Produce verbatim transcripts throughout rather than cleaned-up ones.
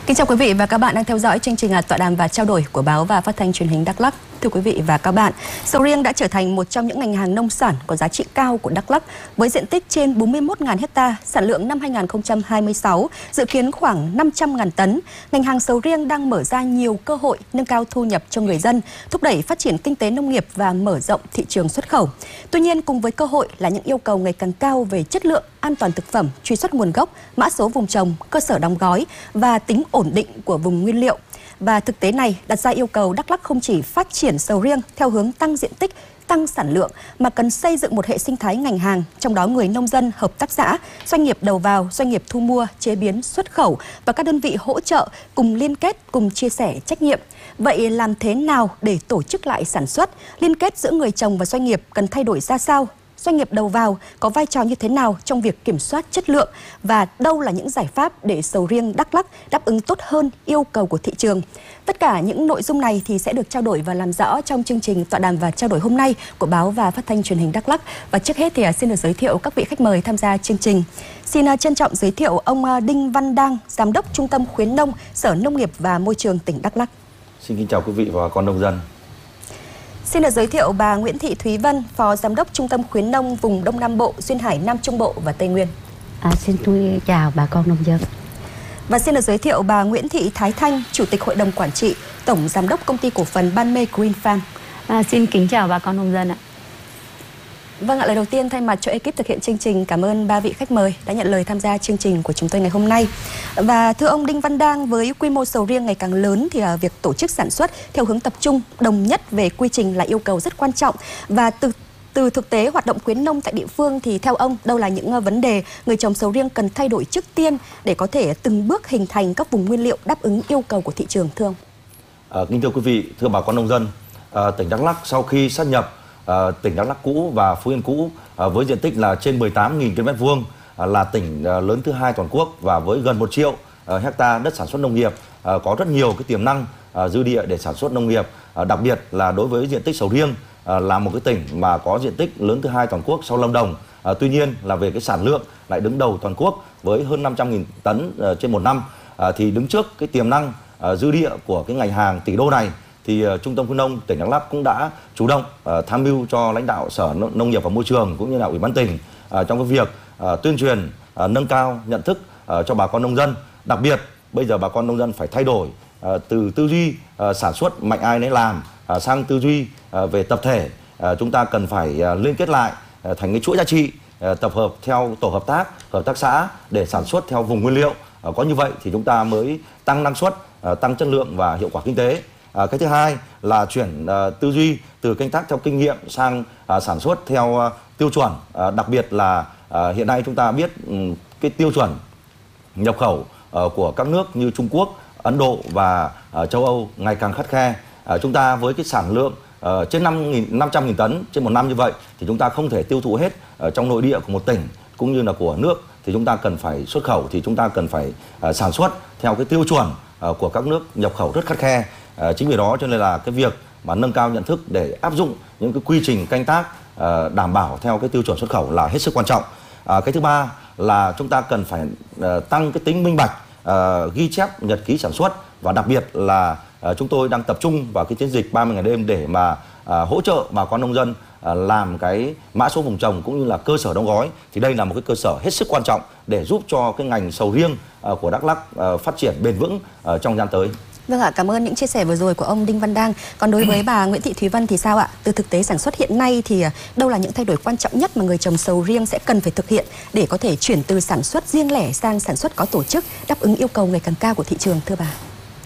Kính chào quý vị và các bạn đang theo dõi chương trình tọa đàm và trao đổi của báo và phát thanh truyền hình Đắk Lắk. Thưa quý vị và các bạn, sầu riêng đã trở thành một trong những ngành hàng nông sản có giá trị cao của Đắk Lắk với diện tích trên bốn mươi mốt nghìn ha, sản lượng năm hai nghìn không trăm hai mươi sáu dự kiến khoảng năm trăm nghìn tấn. Ngành hàng sầu riêng đang mở ra nhiều cơ hội nâng cao thu nhập cho người dân, thúc đẩy phát triển kinh tế nông nghiệp và mở rộng thị trường xuất khẩu. Tuy nhiên, cùng với cơ hội là những yêu cầu ngày càng cao về chất lượng, an toàn thực phẩm, truy xuất nguồn gốc, mã số vùng trồng, cơ sở đóng gói và tính ổn định của vùng nguyên liệu. Và thực tế này đặt ra yêu cầu Đắk Lắk không chỉ phát triển sầu riêng theo hướng tăng diện tích, tăng sản lượng mà cần xây dựng một hệ sinh thái ngành hàng, trong đó người nông dân, hợp tác xã, doanh nghiệp đầu vào, doanh nghiệp thu mua, chế biến, xuất khẩu và các đơn vị hỗ trợ cùng liên kết, cùng chia sẻ trách nhiệm. Vậy làm thế nào để tổ chức lại sản xuất, liên kết giữa người trồng và doanh nghiệp cần thay đổi ra sao? Doanh nghiệp đầu vào có vai trò như thế nào trong việc kiểm soát chất lượng và đâu là những giải pháp để sầu riêng Đắk Lắk đáp ứng tốt hơn yêu cầu của thị trường? Tất cả những nội dung này thì sẽ được trao đổi và làm rõ trong chương trình tọa đàm và trao đổi hôm nay của báo và phát thanh truyền hình Đắk Lắk. Và trước hết thì xin được giới thiệu các vị khách mời tham gia chương trình. Xin trân trọng giới thiệu ông Đinh Văn Đang, Giám đốc Trung tâm Khuyến nông, Sở Nông nghiệp và Môi trường tỉnh Đắk Lắk. Xin kính chào quý vị và bà con nông dân. Xin được giới thiệu bà Nguyễn Thị Thúy Vân, Phó Giám đốc Trung tâm Khuyến nông vùng Đông Nam Bộ, Duyên Hải, Nam Trung Bộ và Tây Nguyên. À, xin tôi chào bà con nông dân. Và xin được giới thiệu bà Nguyễn Thị Thái Thanh, Chủ tịch Hội đồng Quản trị, Tổng Giám đốc Công ty Cổ phần Ban Mê Green Farm. À, xin kính chào bà con nông dân ạ. Vâng ạ, lời đầu tiên thay mặt cho ekip thực hiện chương trình, cảm ơn ba vị khách mời đã nhận lời tham gia chương trình của chúng tôi ngày hôm nay. Và thưa ông Đinh Văn Đang, với quy mô sầu riêng ngày càng lớn thì việc tổ chức sản xuất theo hướng tập trung, đồng nhất về quy trình là yêu cầu rất quan trọng. Và từ từ thực tế hoạt động khuyến nông tại địa phương thì theo ông, đâu là những vấn đề người trồng sầu riêng cần thay đổi trước tiên để có thể từng bước hình thành các vùng nguyên liệu đáp ứng yêu cầu của thị trường, thưa ông? À, kính thưa quý vị, thưa bà con nông dân, à, tỉnh Đắk Lắk sau khi sát nhập À, tỉnh Đắk Lắk cũ và Phú Yên cũ à, với diện tích là trên mười tám nghìn ki lô mét vuông à, là tỉnh à, lớn thứ hai toàn quốc và với gần một triệu à, hecta đất sản xuất nông nghiệp, à, có rất nhiều cái tiềm năng à, dư địa để sản xuất nông nghiệp, à, đặc biệt là đối với diện tích sầu riêng à, là một cái tỉnh mà có diện tích lớn thứ hai toàn quốc sau Lâm Đồng. À, tuy nhiên là về cái sản lượng lại đứng đầu toàn quốc với hơn năm trăm nghìn tấn à, trên một năm, à, thì đứng trước cái tiềm năng à, dư địa của cái ngành hàng tỷ đô này thì uh, Trung tâm Khuyến nông tỉnh Đắk Lắk cũng đã chủ động uh, tham mưu cho lãnh đạo Sở Nông nghiệp và Môi trường cũng như là Ủy ban tỉnh uh, trong cái việc uh, tuyên truyền, uh, nâng cao nhận thức uh, cho bà con nông dân. Đặc biệt bây giờ bà con nông dân phải thay đổi uh, từ tư duy uh, sản xuất mạnh ai nấy làm uh, sang tư duy uh, về tập thể. Uh, chúng ta cần phải uh, liên kết lại uh, thành cái chuỗi giá trị, uh, tập hợp theo tổ hợp tác, hợp tác xã để sản xuất theo vùng nguyên liệu. Uh, có như vậy thì chúng ta mới tăng năng suất, uh, tăng chất lượng và hiệu quả kinh tế. À, cái thứ hai là chuyển uh, tư duy từ canh tác theo kinh nghiệm sang uh, sản xuất theo uh, tiêu chuẩn, uh, đặc biệt là uh, hiện nay chúng ta biết um, cái tiêu chuẩn nhập khẩu uh, của các nước như Trung Quốc, Ấn Độ và uh, châu Âu ngày càng khắt khe. Uh, chúng ta với cái sản lượng uh, trên năm trăm nghìn tấn trên một năm như vậy thì chúng ta không thể tiêu thụ hết uh, trong nội địa của một tỉnh cũng như là của nước, thì chúng ta cần phải xuất khẩu, thì chúng ta cần phải uh, sản xuất theo cái tiêu chuẩn uh, của các nước nhập khẩu rất khắt khe. À, chính vì đó cho nên là cái việc mà nâng cao nhận thức để áp dụng những cái quy trình canh tác à, đảm bảo theo cái tiêu chuẩn xuất khẩu là hết sức quan trọng. À, cái thứ ba là chúng ta cần phải à, tăng cái tính minh bạch, à, ghi chép nhật ký sản xuất, và đặc biệt là à, chúng tôi đang tập trung vào cái chiến dịch ba mươi ngày đêm để mà à, hỗ trợ bà con nông dân à, làm cái mã số vùng trồng cũng như là cơ sở đóng gói. Thì đây là một cái cơ sở hết sức quan trọng để giúp cho cái ngành sầu riêng à, của Đắk Lắk à, phát triển bền vững à, trong thời gian tới. Vâng ạ, cảm ơn những chia sẻ vừa rồi của ông Đinh Văn Đang. Còn đối với bà Nguyễn Thị Thúy Vân thì sao ạ? Từ thực tế sản xuất hiện nay thì đâu là những thay đổi quan trọng nhất mà người trồng sầu riêng sẽ cần phải thực hiện để có thể chuyển từ sản xuất riêng lẻ sang sản xuất có tổ chức, đáp ứng yêu cầu ngày càng cao của thị trường, thưa bà?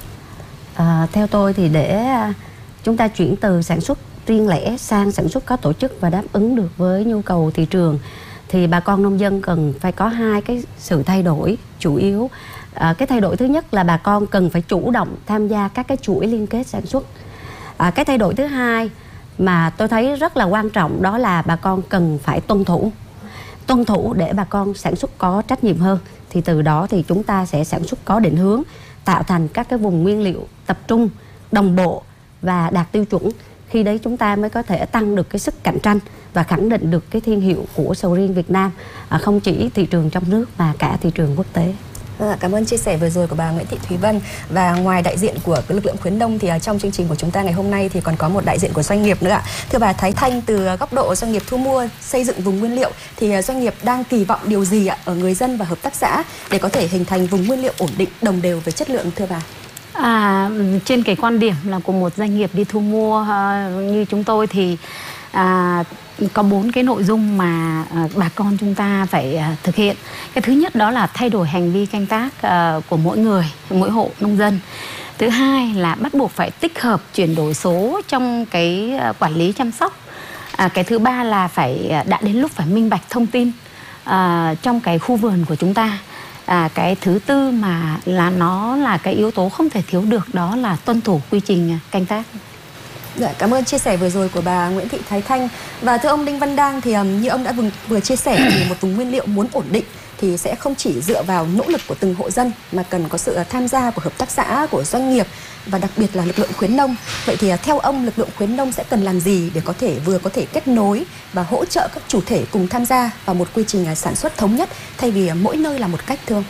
À, theo tôi thì để chúng ta chuyển từ sản xuất riêng lẻ sang sản xuất có tổ chức và đáp ứng được với nhu cầu thị trường thì bà con nông dân cần phải có hai cái sự thay đổi chủ yếu. À, cái thay đổi thứ nhất là bà con cần phải chủ động tham gia các cái chuỗi liên kết sản xuất. À, cái thay đổi thứ hai mà tôi thấy rất là quan trọng đó là bà con cần phải tuân thủ. Tuân thủ để bà con sản xuất có trách nhiệm hơn. Thì từ đó thì chúng ta sẽ sản xuất có định hướng, tạo thành các cái vùng nguyên liệu tập trung, đồng bộ và đạt tiêu chuẩn. Khi đấy chúng ta mới có thể tăng được cái sức cạnh tranh và khẳng định được cái thương hiệu của sầu riêng Việt Nam, à, không chỉ thị trường trong nước mà cả thị trường quốc tế. À, cảm ơn chia sẻ vừa rồi của bà Nguyễn Thị Thúy Vân. Và ngoài đại diện của lực lượng khuyến nông thì trong chương trình của chúng ta ngày hôm nay thì còn có một đại diện của doanh nghiệp nữa ạ. Thưa bà Thái Thanh, từ góc độ doanh nghiệp thu mua xây dựng vùng nguyên liệu thì doanh nghiệp đang kỳ vọng điều gì ạ ở người dân và hợp tác xã để có thể hình thành vùng nguyên liệu ổn định, đồng đều về chất lượng thưa bà? À, trên cái quan điểm là của một doanh nghiệp đi thu mua uh, như chúng tôi thì à, có bốn cái nội dung mà à, bà con chúng ta phải à, thực hiện. Cái thứ nhất đó là thay đổi hành vi canh tác à, của mỗi người, mỗi hộ nông dân. Thứ hai là bắt buộc phải tích hợp chuyển đổi số trong cái à, quản lý chăm sóc. À, cái thứ ba là phải à, đã đến lúc phải minh bạch thông tin à, trong cái khu vườn của chúng ta. À, cái thứ tư mà là nó là cái yếu tố không thể thiếu được, đó là tuân thủ quy trình canh tác. Dạ, cảm ơn chia sẻ vừa rồi của bà Nguyễn Thị Thái Thanh. Và thưa ông Đinh Văn Đang thì um, như ông đã vừa, vừa chia sẻ thì một vùng nguyên liệu muốn ổn định thì sẽ không chỉ dựa vào nỗ lực của từng hộ dân mà cần có sự tham gia của hợp tác xã, của doanh nghiệp và đặc biệt là lực lượng khuyến nông. Vậy thì theo ông, lực lượng khuyến nông sẽ cần làm gì để có thể vừa có thể kết nối và hỗ trợ các chủ thể cùng tham gia vào một quy trình sản xuất thống nhất thay vì mỗi nơi là một cách thưa ông?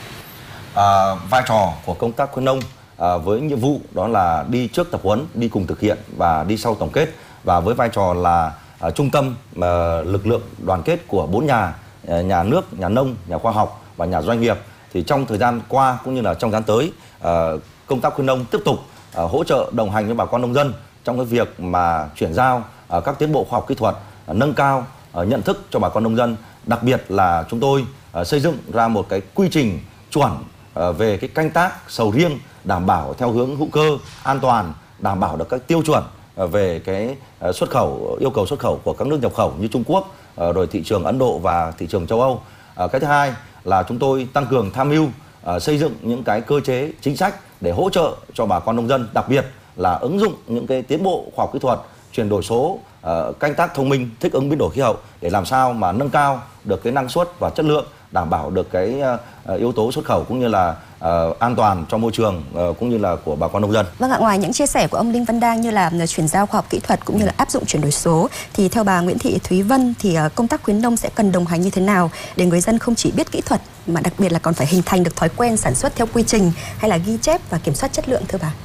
À, vai trò của công tác khuyến nông à, với nhiệm vụ đó là đi trước tập huấn, đi cùng thực hiện và đi sau tổng kết, và với vai trò là à, trung tâm à, lực lượng đoàn kết của bốn nhà, à, nhà nước, nhà nông, nhà khoa học và nhà doanh nghiệp, thì trong thời gian qua cũng như là trong thời gian tới, à, công tác khuyến nông tiếp tục à, hỗ trợ đồng hành với bà con nông dân trong cái việc mà chuyển giao à, các tiến bộ khoa học kỹ thuật, à, nâng cao à, nhận thức cho bà con nông dân. Đặc biệt là chúng tôi à, xây dựng ra một cái quy trình chuẩn à, về cái canh tác sầu riêng đảm bảo theo hướng hữu cơ, an toàn, đảm bảo được các tiêu chuẩn à, về cái à, xuất khẩu, yêu cầu xuất khẩu của các nước nhập khẩu như Trung Quốc, à, rồi thị trường Ấn Độ và thị trường châu Âu. À, cái thứ hai là chúng tôi tăng cường tham mưu à, xây dựng những cái cơ chế chính sách để hỗ trợ cho bà con nông dân, đặc biệt là ứng dụng những cái tiến bộ khoa học kỹ thuật, chuyển đổi số, uh, canh tác thông minh, thích ứng biến đổi khí hậu để làm sao mà nâng cao được cái năng suất và chất lượng, đảm bảo được cái uh, yếu tố xuất khẩu cũng như là uh, an toàn cho môi trường uh, cũng như là của bà con nông dân. Vâng ạ, ngoài những chia sẻ của ông Đinh Văn Đang như là chuyển giao khoa học kỹ thuật cũng như là áp dụng chuyển đổi số thì theo bà Nguyễn Thị Thúy Vân thì uh, công tác khuyến nông sẽ cần đồng hành như thế nào để người dân không chỉ biết kỹ thuật mà đặc biệt là còn phải hình thành được thói quen sản xuất theo quy trình hay là ghi chép và kiểm soát chất lượng thưa bà?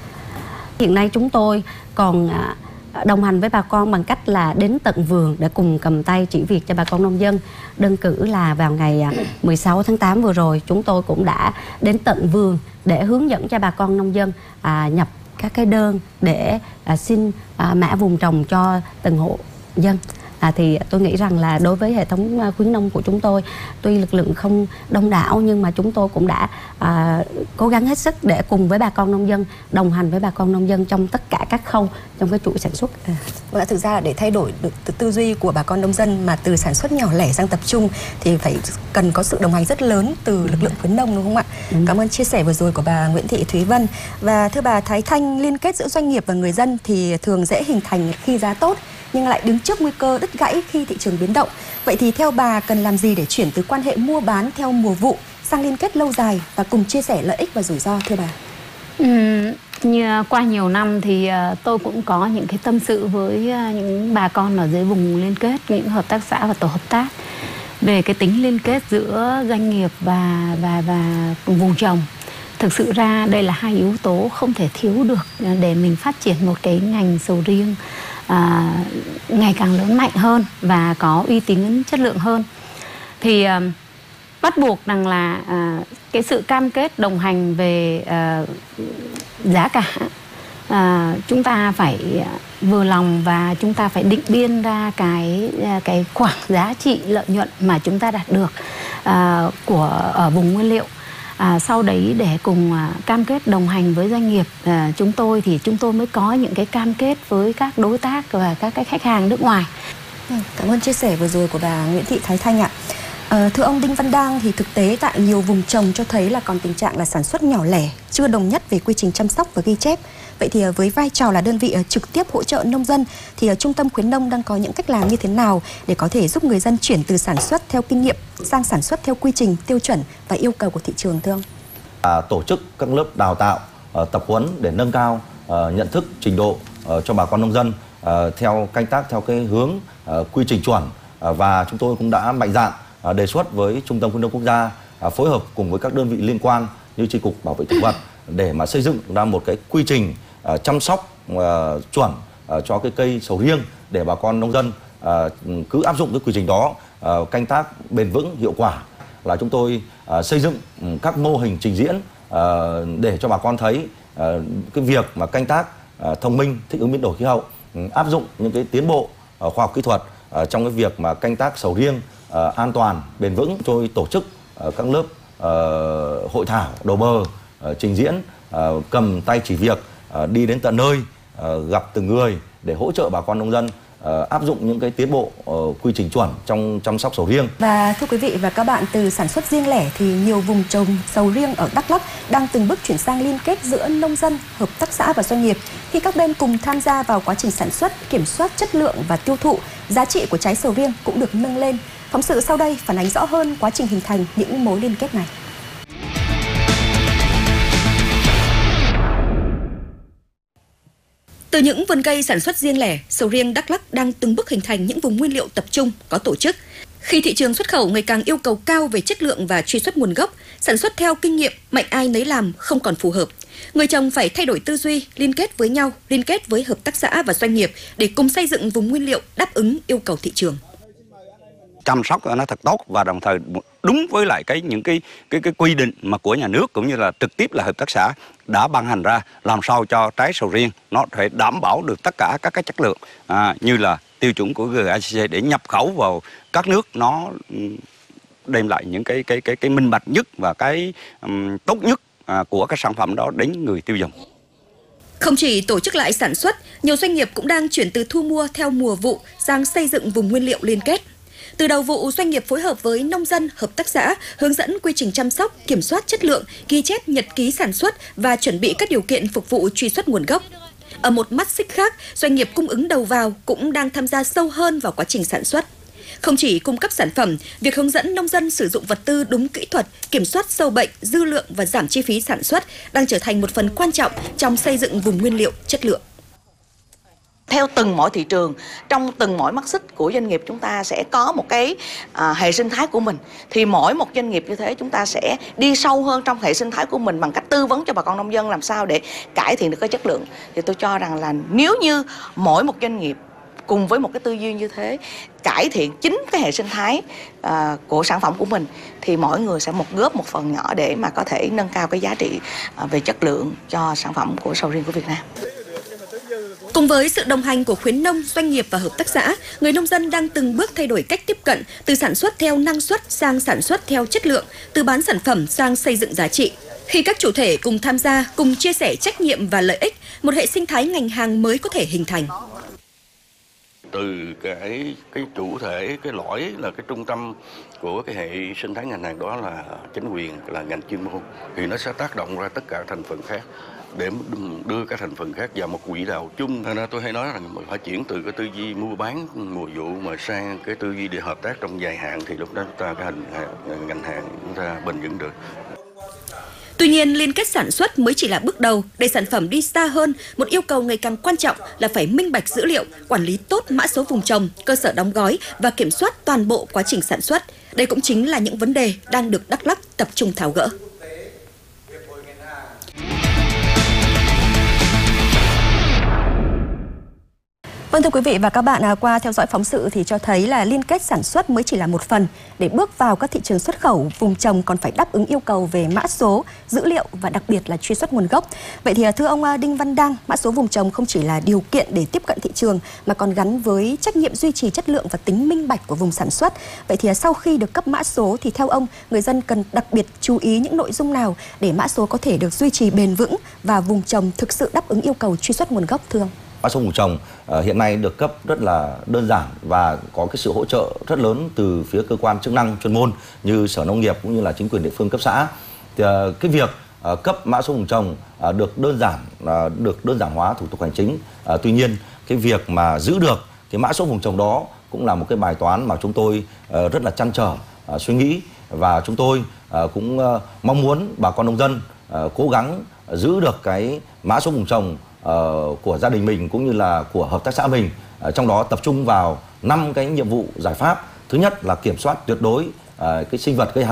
Hiện nay chúng tôi còn uh, đồng hành với bà con bằng cách là đến tận vườn để cùng cầm tay chỉ việc cho bà con nông dân. Đơn cử là vào ngày mười sáu tháng tám vừa rồi, chúng tôi cũng đã đến tận vườn để hướng dẫn cho bà con nông dân à, nhập các cái đơn để à, xin à, mã vùng trồng cho từng hộ dân. À, thì tôi nghĩ rằng là đối với hệ thống khuyến nông của chúng tôi, tuy lực lượng không đông đảo nhưng mà chúng tôi cũng đã à, cố gắng hết sức để cùng với bà con nông dân, đồng hành với bà con nông dân trong tất cả các khâu trong cái chuỗi sản xuất. À. Và thực ra là để thay đổi được từ tư duy của bà con nông dân mà từ sản xuất nhỏ lẻ sang tập trung thì phải cần có sự đồng hành rất lớn từ lực lượng khuyến nông đúng không ạ? Ừ. Cảm ơn chia sẻ vừa rồi của bà Nguyễn Thị Thúy Vân. Và thưa bà Thái Thanh, liên kết giữa doanh nghiệp và người dân thì thường dễ hình thành khi giá tốt nhưng lại đứng trước nguy cơ đứt gãy khi thị trường biến động. Vậy thì theo bà cần làm gì để chuyển từ quan hệ mua bán theo mùa vụ sang liên kết lâu dài và cùng chia sẻ lợi ích và rủi ro thưa bà? Ừ, như qua nhiều năm thì uh, tôi cũng có những cái tâm sự với uh, những bà con ở dưới vùng liên kết, những hợp tác xã và tổ hợp tác về cái tính liên kết giữa doanh nghiệp và và và vùng trồng. Thực sự ra đây là hai yếu tố không thể thiếu được để mình phát triển một cái ngành sầu riêng à, ngày càng lớn mạnh hơn và có uy tín chất lượng hơn. Thì à, bắt buộc rằng là à, cái sự cam kết đồng hành về à, giá cả, à, chúng ta phải vừa lòng và chúng ta phải định biên ra cái cái khoảng giá trị lợi nhuận mà chúng ta đạt được à, của ở vùng nguyên liệu. À, sau đấy để cùng à, cam kết đồng hành với doanh nghiệp à, chúng tôi thì chúng tôi mới có những cái cam kết với các đối tác và các cái khách hàng nước ngoài. Cảm ơn chia sẻ vừa rồi của bà Nguyễn Thị Thái Thanh ạ. À, thưa ông Đinh Văn Đang thì thực tế tại nhiều vùng trồng cho thấy là còn tình trạng là sản xuất nhỏ lẻ, chưa đồng nhất về quy trình chăm sóc và ghi chép. Vậy thì với vai trò là đơn vị trực tiếp hỗ trợ nông dân thì Trung tâm khuyến nông đang có những cách làm như thế nào để có thể giúp người dân chuyển từ sản xuất theo kinh nghiệm sang sản xuất theo quy trình, tiêu chuẩn và yêu cầu của thị trường thưa ông? À, tổ chức các lớp đào tạo, uh, tập huấn để nâng cao uh, nhận thức, trình độ uh, cho bà con nông dân uh, theo canh tác theo cái hướng uh, quy trình chuẩn, uh, và chúng tôi cũng đã mạnh dạn uh, đề xuất với Trung tâm khuyến nông quốc gia phối hợp cùng với các đơn vị liên quan như Chi cục Bảo vệ thực vật để mà xây dựng ra một cái quy trình chăm sóc chuẩn cho cái cây sầu riêng để bà con nông dân cứ áp dụng cái quy trình đó, canh tác bền vững hiệu quả. Là chúng tôi xây dựng các mô hình trình diễn để cho bà con thấy cái việc mà canh tác thông minh, thích ứng biến đổi khí hậu, áp dụng những cái tiến bộ khoa học kỹ thuật trong cái việc mà canh tác sầu riêng an toàn, bền vững. Tôi tổ chức các lớp hội thảo đầu bờ, trình diễn, cầm tay chỉ việc, đi đến tận nơi, gặp từng người để hỗ trợ bà con nông dân áp dụng những cái tiến bộ quy trình chuẩn trong chăm sóc sầu riêng. Và thưa quý vị và các bạn, từ sản xuất riêng lẻ thì nhiều vùng trồng sầu riêng ở Đắk Lắk đang từng bước chuyển sang liên kết giữa nông dân, hợp tác xã và doanh nghiệp. Khi các bên cùng tham gia vào quá trình sản xuất, kiểm soát chất lượng và tiêu thụ, giá trị của trái sầu riêng cũng được nâng lên. Phóng sự sau đây phản ánh rõ hơn quá trình hình thành những mối liên kết này. Từ những vườn cây sản xuất riêng lẻ, sầu riêng Đắk Lắk đang từng bước hình thành những vùng nguyên liệu tập trung, có tổ chức. Khi thị trường xuất khẩu ngày càng yêu cầu cao về chất lượng và truy xuất nguồn gốc, sản xuất theo kinh nghiệm, mạnh ai nấy làm không còn phù hợp. Người trồng phải thay đổi tư duy, liên kết với nhau, liên kết với hợp tác xã và doanh nghiệp để cùng xây dựng vùng nguyên liệu đáp ứng yêu cầu thị trường. Chăm sóc nó thật tốt và đồng thời đúng với lại cái những cái cái cái quy định mà của nhà nước cũng như là trực tiếp là hợp tác xã đã ban hành ra, làm sao cho trái sầu riêng nó phải đảm bảo được tất cả các cái chất lượng à, như là tiêu chuẩn của giê i xê để nhập khẩu vào các nước, nó đem lại những cái cái cái cái minh bạch nhất và cái um, tốt nhất à, của cái sản phẩm đó đến người tiêu dùng. Không chỉ tổ chức lại sản xuất, nhiều doanh nghiệp cũng đang chuyển từ thu mua theo mùa vụ sang xây dựng vùng nguyên liệu liên kết. Từ đầu vụ, doanh nghiệp phối hợp với nông dân, hợp tác xã, hướng dẫn quy trình chăm sóc, kiểm soát chất lượng, ghi chép nhật ký sản xuất và chuẩn bị các điều kiện phục vụ truy xuất nguồn gốc. Ở một mắt xích khác, doanh nghiệp cung ứng đầu vào cũng đang tham gia sâu hơn vào quá trình sản xuất. Không chỉ cung cấp sản phẩm, việc hướng dẫn nông dân sử dụng vật tư đúng kỹ thuật, kiểm soát sâu bệnh, dư lượng và giảm chi phí sản xuất đang trở thành một phần quan trọng trong xây dựng vùng nguyên liệu chất lượng. Theo từng mỗi thị trường, trong từng mỗi mắt xích của doanh nghiệp chúng ta sẽ có một cái à, hệ sinh thái của mình. Thì mỗi một doanh nghiệp như thế chúng ta sẽ đi sâu hơn trong hệ sinh thái của mình bằng cách tư vấn cho bà con nông dân làm sao để cải thiện được cái chất lượng. Thì tôi cho rằng là nếu như mỗi một doanh nghiệp cùng với một cái tư duy như thế cải thiện chính cái hệ sinh thái à, của sản phẩm của mình thì mỗi người sẽ một góp một phần nhỏ để mà có thể nâng cao cái giá trị à, về chất lượng cho sản phẩm của sầu riêng của Việt Nam. Cùng với sự đồng hành của khuyến nông, doanh nghiệp và hợp tác xã, người nông dân đang từng bước thay đổi cách tiếp cận từ sản xuất theo năng suất sang sản xuất theo chất lượng, từ bán sản phẩm sang xây dựng giá trị. Khi các chủ thể cùng tham gia, cùng chia sẻ trách nhiệm và lợi ích, một hệ sinh thái ngành hàng mới có thể hình thành. Từ cái cái chủ thể, cái lõi là cái trung tâm của cái hệ sinh thái ngành hàng đó là chính quyền, là ngành chuyên môn, thì nó sẽ tác động ra tất cả thành phần khác để đưa các thành phần khác vào một quỹ đạo chung. Nên tôi hay nói rằng mình phải chuyển từ cái tư duy mua bán mùa vụ mà sang cái tư duy để hợp tác trong dài hạn thì lúc đó chúng ta cái hành ngành hàng chúng ta bền vững được. Tuy nhiên, liên kết sản xuất mới chỉ là bước đầu. Để sản phẩm đi xa hơn, một yêu cầu ngày càng quan trọng là phải minh bạch dữ liệu, quản lý tốt mã số vùng trồng, cơ sở đóng gói và kiểm soát toàn bộ quá trình sản xuất. Đây cũng chính là những vấn đề đang được Đắk Lắk tập trung tháo gỡ. Vâng, thưa quý vị và các bạn, qua theo dõi phóng sự thì cho thấy là liên kết sản xuất mới chỉ là một phần. Để bước vào các thị trường xuất khẩu, vùng trồng còn phải đáp ứng yêu cầu về mã số, dữ liệu và đặc biệt là truy xuất nguồn gốc. Vậy thì thưa ông Đinh Văn Đang, mã số vùng trồng không chỉ là điều kiện để tiếp cận thị trường mà còn gắn với trách nhiệm duy trì chất lượng và tính minh bạch của vùng sản xuất. Vậy thì sau khi được cấp mã số thì theo ông, người dân cần đặc biệt chú ý những nội dung nào để mã số có thể được duy trì bền vững và vùng trồng thực sự đáp ứng yêu cầu truy xuất nguồn gốc, thưa ông? Mã số vùng trồng uh, hiện nay được cấp rất là đơn giản và có cái sự hỗ trợ rất lớn từ phía cơ quan chức năng chuyên môn như Sở Nông nghiệp cũng như là chính quyền địa phương cấp xã. Thì, uh, cái việc uh, cấp mã số vùng trồng uh, được đơn giản uh, được đơn giản hóa thủ tục hành chính. Uh, tuy nhiên cái việc mà giữ được cái mã số vùng trồng đó cũng là một cái bài toán mà chúng tôi uh, rất là trăn trở, uh, suy nghĩ, và chúng tôi uh, cũng uh, mong muốn bà con nông dân uh, cố gắng giữ được cái mã số vùng trồng Uh, của gia đình mình cũng như là của hợp tác xã mình, uh, trong đó tập trung vào năm cái nhiệm vụ giải pháp. Thứ nhất là kiểm soát tuyệt đối uh, cái sinh vật gây hại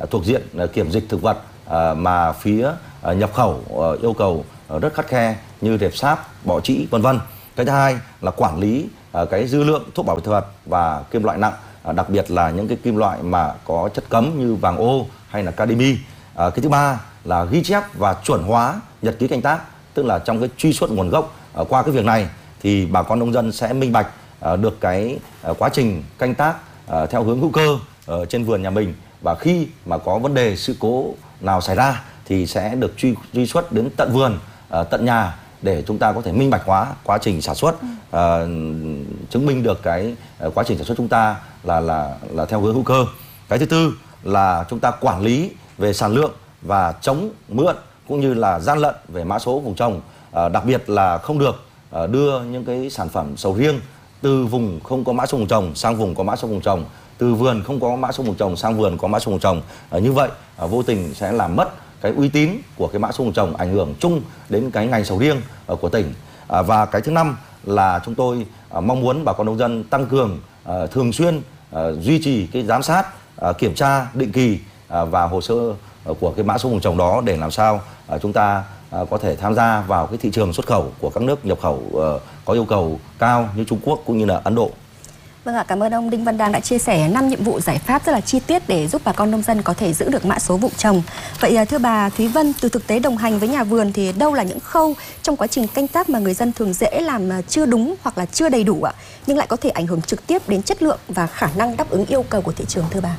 thuộc diện kiểm dịch thực vật mà phía nhập khẩu yêu cầu rất khắt khe như rệp sáp, bọ trĩ, vân vân. Cái thứ hai là quản lý cái dư lượng thuốc bảo vệ thực vật và kim loại nặng, đặc biệt là những cái kim loại mà có chất cấm như vàng ô hay là cadimi. Cái thứ ba là ghi chép và chuẩn hóa nhật ký canh tác, tức là trong cái truy xuất nguồn gốc. Qua cái việc này thì bà con nông dân sẽ minh bạch được cái quá trình canh tác theo hướng hữu cơ ở trên vườn nhà mình, và khi mà có vấn đề sự cố nào xảy ra thì sẽ được truy, truy xuất đến tận vườn, tận nhà để chúng ta có thể minh bạch hóa quá trình sản xuất, uh, chứng minh được cái uh, quá trình sản xuất chúng ta là là là theo hướng hữu cơ. Cái thứ tư là chúng ta quản lý về sản lượng và chống mượn cũng như là gian lận về mã số vùng trồng, uh, đặc biệt là không được uh, đưa những cái sản phẩm sầu riêng từ vùng không có mã số vùng trồng sang vùng có mã số vùng trồng, từ vườn không có mã số vùng trồng sang vườn có mã số vùng trồng. Uh, như vậy uh, vô tình sẽ làm mất cái uy tín của cái mã số vùng trồng, ảnh hưởng chung đến cái ngành sầu riêng uh, của tỉnh. Uh, và cái thứ năm là chúng tôi uh, mong muốn bà con nông dân tăng cường uh, thường xuyên uh, duy trì cái giám sát, uh, kiểm tra định kỳ uh, và hồ sơ uh, của cái mã số vùng trồng đó để làm sao uh, chúng ta uh, có thể tham gia vào cái thị trường xuất khẩu của các nước nhập khẩu uh, có yêu cầu cao như Trung Quốc cũng như là Ấn Độ. Vâng ạ, cảm ơn ông Đinh Văn Đang đã chia sẻ năm nhiệm vụ giải pháp rất là chi tiết để giúp bà con nông dân có thể giữ được mã số vụ trồng. Vậy thưa bà Thúy Vân, từ thực tế đồng hành với nhà vườn thì đâu là những khâu trong quá trình canh tác mà người dân thường dễ làm chưa đúng hoặc là chưa đầy đủ ạ, nhưng lại có thể ảnh hưởng trực tiếp đến chất lượng và khả năng đáp ứng yêu cầu của thị trường thưa bà?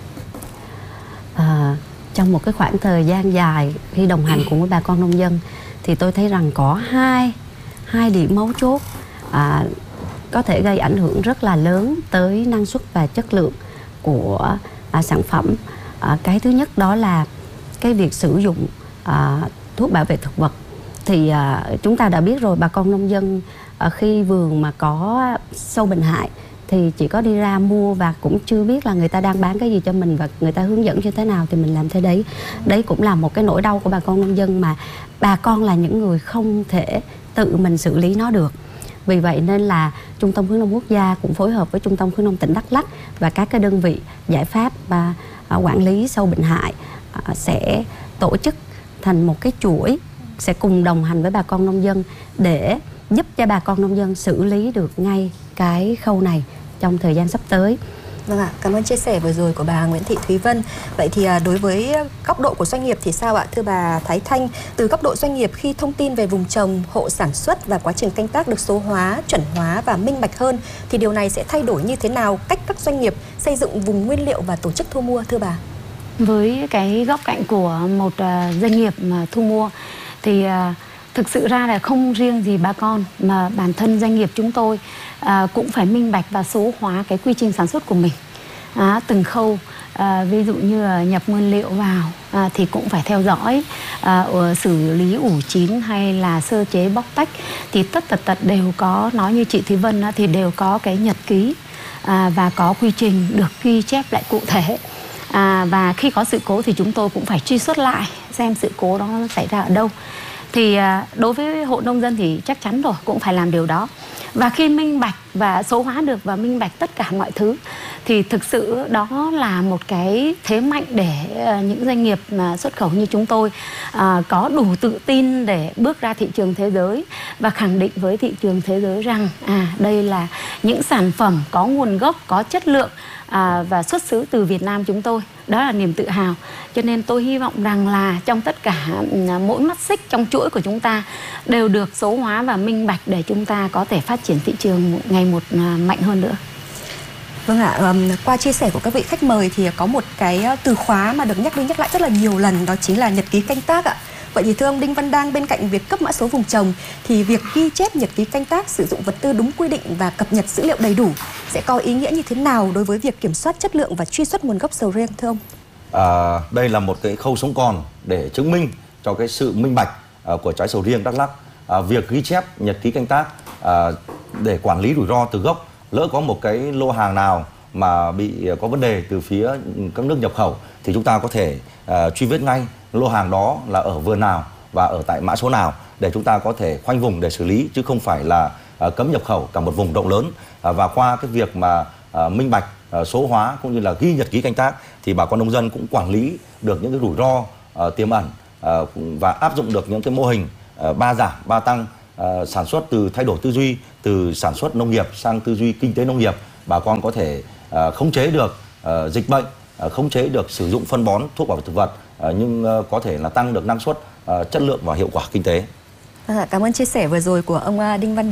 À, trong một cái khoảng thời gian dài khi đồng hành cùng với bà con nông dân thì tôi thấy rằng có hai hai điểm mấu chốt à, có thể gây ảnh hưởng rất là lớn tới năng suất và chất lượng của à, sản phẩm. À, cái thứ nhất đó là cái việc sử dụng à, thuốc bảo vệ thực vật. Thì à, chúng ta đã biết rồi, bà con nông dân à, khi vườn mà có sâu bệnh hại thì chỉ có đi ra mua và cũng chưa biết là người ta đang bán cái gì cho mình và người ta hướng dẫn như thế nào thì mình làm thế đấy. Đấy cũng là một cái nỗi đau của bà con nông dân mà bà con là những người không thể tự mình xử lý nó được. Vì vậy nên là Trung tâm Khuyến nông quốc gia cũng phối hợp với Trung tâm Khuyến nông tỉnh Đắk Lắk và các cái đơn vị giải pháp và à, quản lý sâu bệnh hại à, sẽ tổ chức thành một cái chuỗi, sẽ cùng đồng hành với bà con nông dân để giúp cho bà con nông dân xử lý được ngay cái khâu này trong thời gian sắp tới. Vâng ạ, cảm ơn chia sẻ vừa rồi của bà Nguyễn Thị Thúy Vân. Vậy thì đối với góc độ của doanh nghiệp thì sao ạ? Thưa bà Thái Thanh, từ góc độ doanh nghiệp khi thông tin về vùng trồng, hộ sản xuất và quá trình canh tác được số hóa, chuẩn hóa và minh bạch hơn thì điều này sẽ thay đổi như thế nào cách các doanh nghiệp xây dựng vùng nguyên liệu và tổ chức thu mua thưa bà? Với cái góc cạnh của một doanh nghiệp mà thu mua thì thực sự ra là không riêng gì bà con mà bản thân doanh nghiệp chúng tôi à, cũng phải minh bạch và số hóa cái quy trình sản xuất của mình. À, từng khâu, à, ví dụ như là nhập nguyên liệu vào à, thì cũng phải theo dõi, à, xử lý ủ chín hay là sơ chế bóc tách thì tất tật tật đều có, nói như chị Thúy Vân á, thì đều có cái nhật ký à, và có quy trình được ghi chép lại cụ thể. À, và khi có sự cố thì chúng tôi cũng phải truy xuất lại xem sự cố đó xảy ra ở đâu. Thì đối với hộ nông dân thì chắc chắn rồi, cũng phải làm điều đó. Và khi minh bạch và số hóa được và minh bạch tất cả mọi thứ thì thực sự đó là một cái thế mạnh để những doanh nghiệp xuất khẩu như chúng tôi à, có đủ tự tin để bước ra thị trường thế giới và khẳng định với thị trường thế giới rằng à, đây là những sản phẩm có nguồn gốc, có chất lượng à, và xuất xứ từ Việt Nam chúng tôi. Đó là niềm tự hào. Cho nên tôi hy vọng rằng là trong tất cả mỗi mắt xích trong chuỗi của chúng ta đều được số hóa và minh bạch để chúng ta có thể phát triển thị trường ngày một mạnh hơn nữa. Vâng ạ, um, qua chia sẻ của các vị khách mời thì có một cái từ khóa mà được nhắc đi nhắc lại rất là nhiều lần, đó chính là nhật ký canh tác ạ. Vậy thì thưa ông Đinh Văn Đang, bên cạnh việc cấp mã số vùng trồng thì việc ghi chép nhật ký canh tác, sử dụng vật tư đúng quy định và cập nhật dữ liệu đầy đủ sẽ có ý nghĩa như thế nào đối với việc kiểm soát chất lượng và truy xuất nguồn gốc sầu riêng thưa ông? À, đây là một cái khâu sống còn để chứng minh cho cái sự minh bạch uh, của trái sầu riêng Đắk Lắk. Uh, việc ghi chép nhật ký canh tác uh, để quản lý rủi ro từ gốc, lỡ có một cái lô hàng nào mà bị uh, có vấn đề từ phía các nước nhập khẩu thì chúng ta có thể uh, truy vết ngay lô hàng đó là ở vườn nào và ở tại mã số nào để chúng ta có thể khoanh vùng để xử lý, chứ không phải là uh, cấm nhập khẩu cả một vùng rộng lớn. Uh, và qua cái việc mà uh, minh bạch uh, số hóa cũng như là ghi nhật ký canh tác thì bà con nông dân cũng quản lý được những cái rủi ro uh, tiềm ẩn uh, và áp dụng được những cái mô hình uh, ba giảm ba tăng, uh, sản xuất từ thay đổi tư duy từ sản xuất nông nghiệp sang tư duy kinh tế nông nghiệp. Bà con có thể uh, khống chế được uh, dịch bệnh, uh, khống chế được sử dụng phân bón thuốc bảo vệ thực vật, uh, nhưng uh, có thể là tăng được năng suất, uh, chất lượng và hiệu quả kinh tế. Cảm ơn chia sẻ vừa rồi của ông Đinh Văn